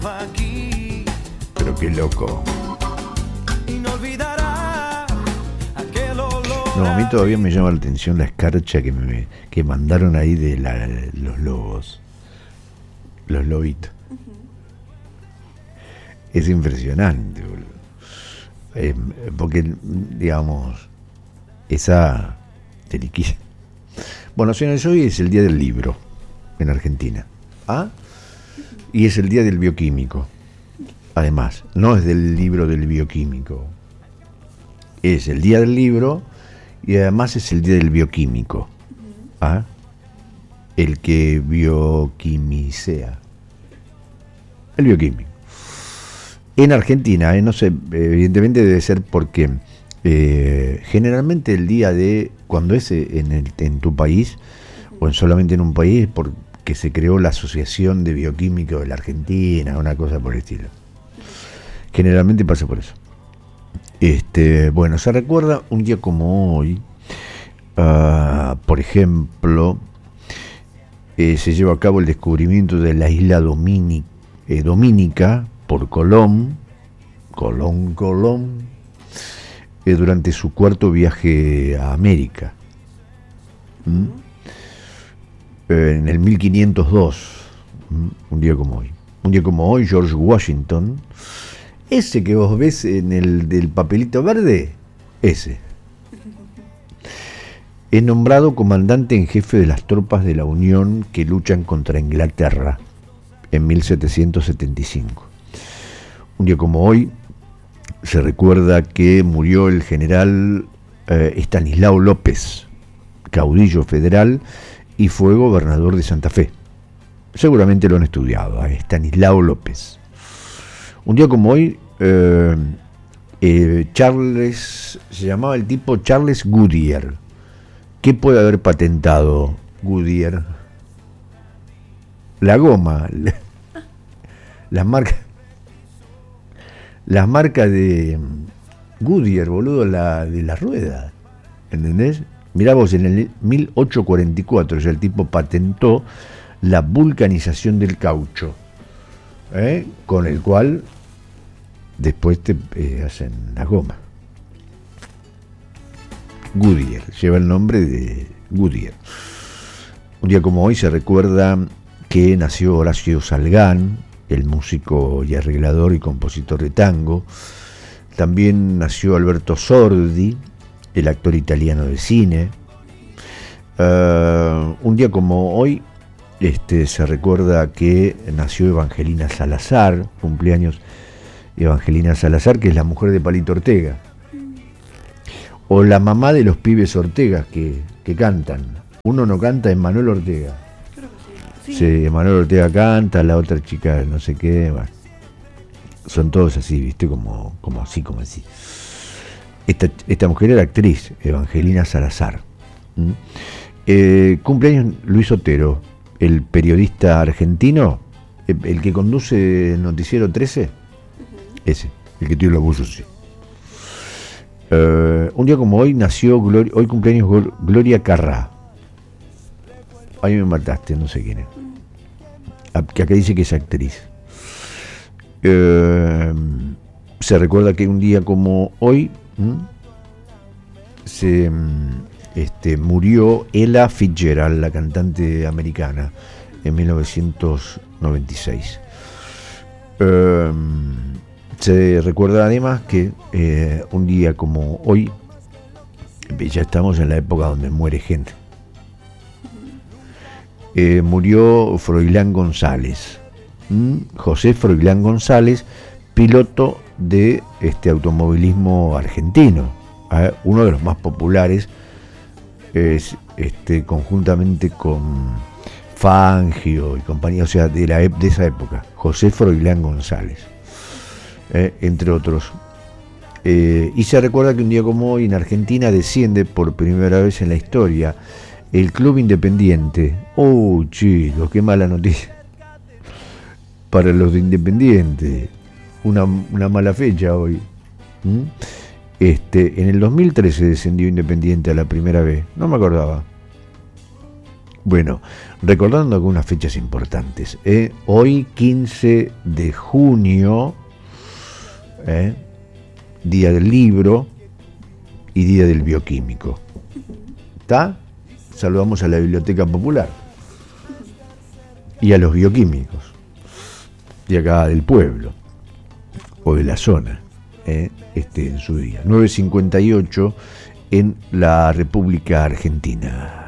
Pero qué loco. No, a mí todavía me llama la atención la escarcha que mandaron ahí de los lobos. Los lobitos. Es impresionante, boludo. Porque, digamos, esa teliquilla. Bueno, señores, hoy es el día del libro en Argentina. ¿Ah? Y es el día del bioquímico. Además, no es del libro del bioquímico. Es el día del libro y además es el día del bioquímico. ¿Ah? El que bioquimicea. El bioquímico. En Argentina, no sé, evidentemente debe ser porque generalmente el día de, cuando es en tu país, o solamente en un país, porque se creó la Asociación de Bioquímicos de la Argentina, una cosa por el estilo. Generalmente pasa por eso. Bueno, se recuerda un día como hoy, por ejemplo, se lleva a cabo el descubrimiento de la isla Dominica por Colón, durante su cuarto viaje a América. En el 1502, un día como hoy. Un día como hoy, George Washington, ese que vos ves en el del papelito verde, ese, es nombrado comandante en jefe de las tropas de la Unión que luchan contra Inglaterra en 1775. Un día como hoy se recuerda que murió el general Estanislao López, caudillo federal, y fue gobernador de Santa Fe. Seguramente lo han estudiado, a Estanislao López. Un día como hoy, Charles, se llamaba el tipo Charles Goodyear. ¿Qué puede haber patentado Goodyear? La goma, las marcas de Goodyear, boludo, de la rueda, ¿entendés? Mirá vos, en el 1844 ya el tipo patentó la vulcanización del caucho, con el cual después te hacen la goma. Goodyear, lleva el nombre de Goodyear. Un día como hoy se recuerda que nació Horacio Salgán, el músico y arreglador y compositor de tango. También nació Alberto Sordi, el actor italiano de cine. Un día como hoy se recuerda que nació Evangelina Salazar, cumpleaños Evangelina Salazar, que es la mujer de Palito Ortega, o la mamá de los pibes Ortega que cantan. Uno no canta, es Manuel Ortega. Creo que sí. Sí, Manuel Ortega canta, la otra chica no sé qué, bueno. Son todos así, viste, como así. Esta mujer era actriz, Evangelina Salazar. Cumpleaños Luis Otero, el periodista argentino, el que conduce el Noticiero 13, ese, el que tiene la voz así. Un día como hoy nació, hoy cumpleaños Gloria Carrá. Ahí me mataste, no sé quién es. Que acá dice que es actriz. Se recuerda que un día como hoy murió Ella Fitzgerald, la cantante americana, en 1996. Se recuerda además que un día como hoy, ya estamos en la época donde muere gente, murió Froilán González, José Froilán González, piloto de automovilismo argentino, uno de los más populares, conjuntamente con Fangio y compañía, o sea, de esa época, José Froilán González, entre otros. Y se recuerda que un día como hoy en Argentina desciende por primera vez en la historia el Club Independiente. Chicos, qué mala noticia para los de Independiente, una mala fecha hoy. En el 2013 descendió Independiente a la primera vez, no me acordaba. Bueno, recordando algunas fechas importantes. Hoy, 15 de junio, Día del Libro y Día del Bioquímico. ¿Está? Saludamos a la Biblioteca Popular y a los bioquímicos de acá del pueblo o de la zona, en su día. 9:58 en la República Argentina.